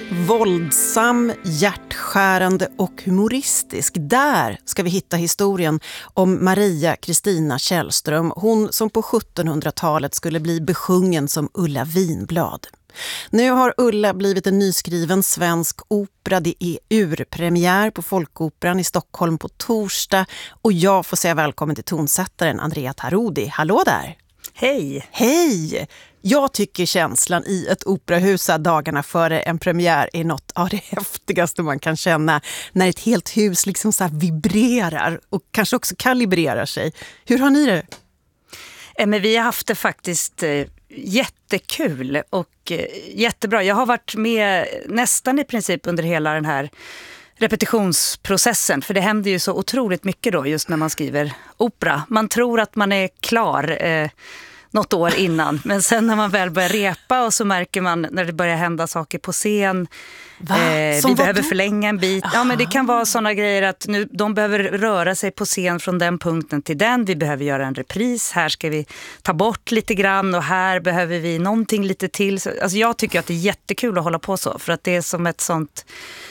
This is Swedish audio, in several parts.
Våldsam, hjärtskärande och humoristisk. Där ska vi hitta historien om Maria Kristina Källström. Hon som på 1700-talet skulle bli besjungen som Ulla Vinblad. Nu har Ulla blivit en nyskriven svensk opera. Det är urpremiär på Folkoperan i Stockholm på torsdag. Och jag får säga välkommen till tonsättaren Andrea Tarodi. Hallå där! Hej! Hej! Jag tycker känslan i ett operahus dagarna före en premiär är något av det häftigaste man kan känna. När ett helt hus liksom så här vibrerar och kanske också kalibrerar sig. Hur har ni det? Men vi har haft det faktiskt jättekul och jättebra. Jag har varit med nästan i princip under hela den här repetitionsprocessen. För det händer ju så otroligt mycket då just när man skriver opera. Man tror att man är klar något år innan. Men sen när man väl börjar repa och så märker man när det börjar hända saker på scen. Vi behöver förlänga en bit. Ja, men det kan vara sådana grejer att nu, de behöver röra sig på scen från den punkten till den. Vi behöver göra en repris. Här ska vi ta bort lite grann och här behöver vi någonting lite till. Alltså jag tycker att det är jättekul att hålla på så. För att det är som ett sånt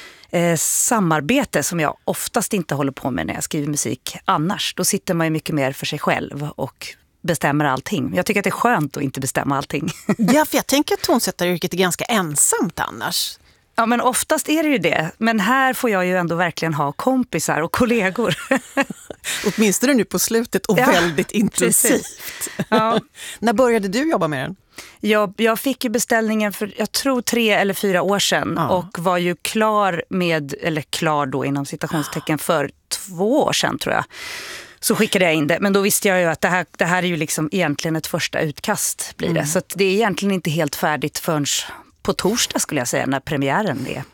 samarbete som jag oftast inte håller på med när jag skriver musik annars. Då sitter man ju mycket mer för sig själv och bestämmer allting. Jag tycker att det är skönt att inte bestämma allting. Ja, för jag tänker att tonsättaryrket är ganska ensamt annars. Ja, men oftast är det ju det. Men här får jag ju ändå verkligen ha kompisar och kollegor. Åtminstone nu på slutet och väldigt intensivt. Ja. När började du jobba med den? Jag fick ju beställningen för, jag tror 3 eller 4 år sedan. Och var ju klar med, eller klar då inom citationstecken för 2 år sedan tror jag. Så skickade jag in det. Men då visste jag ju att det här är ju liksom egentligen ett första utkast blir det. Så att det är egentligen inte helt färdigt förrän på torsdag skulle jag säga när premiären är.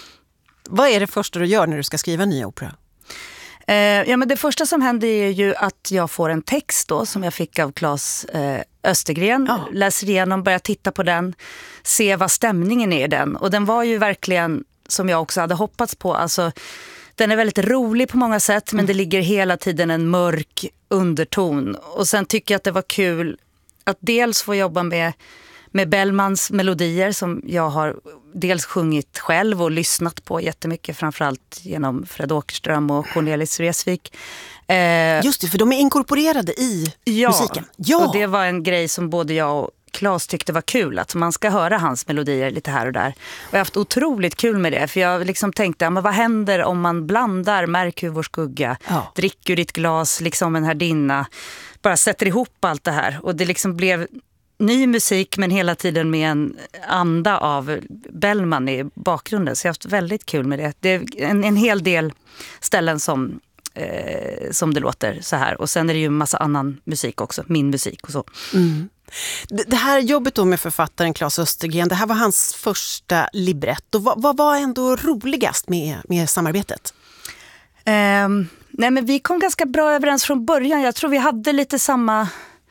Vad är det första du gör när du ska skriva en ny opera? Ja, men det första som händer är ju att jag får en text då som jag fick av Claes Östergren. Läser igenom, börjar titta på den, se vad stämningen är i den. Och den var ju verkligen som jag också hade hoppats på. Alltså, den är väldigt rolig på många sätt men det ligger hela tiden en mörk underton. Och sen tycker jag att det var kul att dels få jobba med Bellmans melodier som jag har dels sjungit själv och lyssnat på jättemycket, framförallt genom Fred Åkerström och Cornelis Vreeswijk. Just det, för de är inkorporerade i musiken. Ja, och det var en grej som både jag och Claes tyckte var kul, att man ska höra hans melodier lite här och där. Och jag har haft otroligt kul med det, för jag liksom tänkte, men vad händer om man blandar Märk vår skugga, drick ur ditt glas, liksom en härdinna, bara sätter ihop allt det här. Och det liksom blev ny musik men hela tiden med en anda av Bellman i bakgrunden. Så jag har haft väldigt kul med det. Det är en hel del ställen som det låter så här. Och sen är det ju en massa annan musik också, min musik och så. Mm. Det här jobbet då med författaren Claes Östergren, det här var hans första libretto. Vad var ändå roligast med samarbetet? Nej, men vi kom ganska bra överens från början. Jag tror vi hade lite samma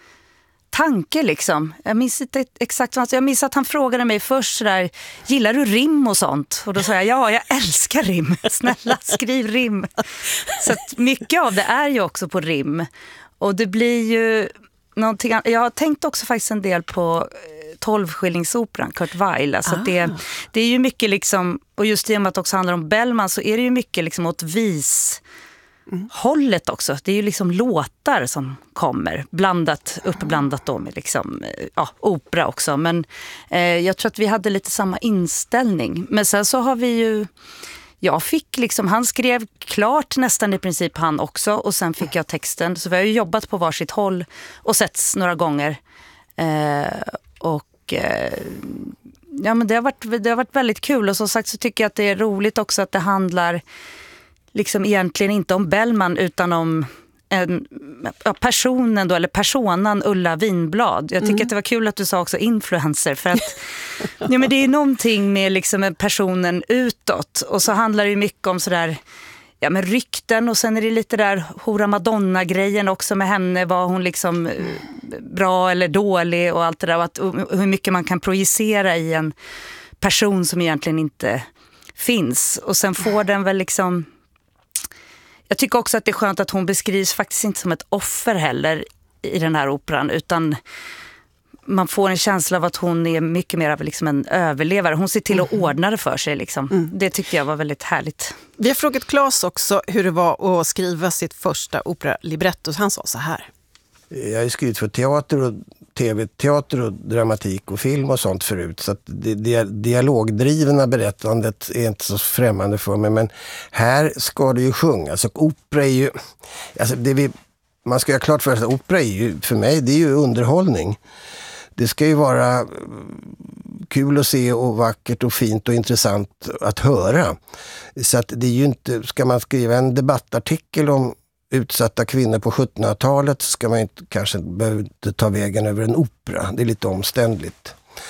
tanke liksom. Jag minns inte exakt vad jag minns att han frågade mig först sådär, gillar du rim och sånt? Och då sa jag älskar rim. Snälla, skriv rim. Så att mycket av det är ju också på rim. Och det blir ju någonting. Jag har tänkt också faktiskt en del på 12-skillingsoperan, Kurt Weill. Alltså det är ju mycket liksom, och just i och med att det också handlar om Bellman så är det ju mycket liksom åt hållet också. Det är ju liksom låtar som kommer uppblandat då med liksom, opera också. Men jag tror att vi hade lite samma inställning. Men sen så har vi ju, jag fick liksom, han skrev klart nästan i princip han också och sen fick jag texten. Så vi har ju jobbat på varsitt håll och setts några gånger. Men det har varit väldigt kul och som sagt så tycker jag att det är roligt också att det handlar liksom egentligen inte om Bellman utan om personen då, eller personan Ulla Vinblad. Jag tycker att det var kul att du sa också influencer för att men det är någonting med liksom personen utåt och så handlar det ju mycket om sådär men rykten och sen är det lite där Hora Madonna-grejen också med henne, var hon liksom bra eller dålig och allt det där och att, hur mycket man kan projicera i en person som egentligen inte finns och sen får den väl liksom. Jag tycker också att det är skönt att hon beskrivs faktiskt inte som ett offer heller i den här operan utan man får en känsla av att hon är mycket mer av liksom en överlevare. Hon ser till att ordna det för sig. Liksom. Det tyckte jag var väldigt härligt. Vi har frågat Claes också hur det var att skriva sitt första operalibretto. Han sa så här. Jag har skrivit för teater och tv-teater och dramatik och film och sånt förut. Så att det dialogdrivna berättandet är inte så främmande för mig. Men här ska det ju sjungas. Och opera är ju... Alltså man ska göra klart för sig att opera är ju, för mig, det är ju underhållning. Det ska ju vara kul att se och vackert och fint och intressant att höra. Så att det är ju inte... Ska man skriva en debattartikel om utsatta kvinnor på 1700-talet så ska man kanske behöva ta vägen över en opera. Det är lite omständligt.